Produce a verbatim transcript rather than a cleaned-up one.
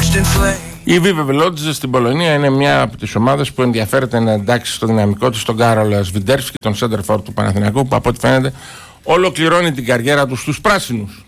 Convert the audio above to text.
Η Βίβε Βελότζε στην Πολωνία είναι μια από τις ομάδες που ενδιαφέρεται να εντάξει στο δυναμικό της τον Κάρολ Σβιντέρσκι, τον σέντερφορ του Παναθηναϊκού, που από ό,τι φαίνεται ολοκληρώνει την καριέρα του στους πράσινους.